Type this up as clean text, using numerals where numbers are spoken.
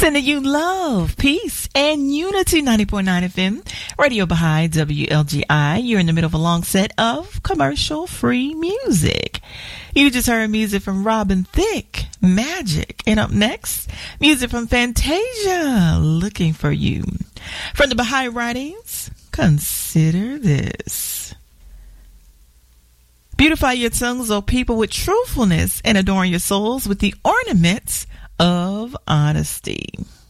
Sending you love, peace, and unity. 90.9 FM, Radio Baha'i, WLGI. You're in the middle of a long set of commercial-free music. You just heard music from Robin Thicke, Magic. And up next, music from Fantasia, Looking for You. From the Baha'i Writings, consider this. Beautify your tongues, O people, with truthfulness, and adorn your souls with the ornaments of honesty.